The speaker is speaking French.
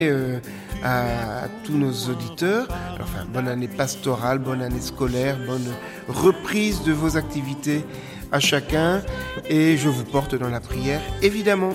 à tous nos auditeurs. Enfin, bonne année pastorale, bonne année scolaire, bonne reprise de vos activités à chacun. Et je vous porte dans la prière, évidemment.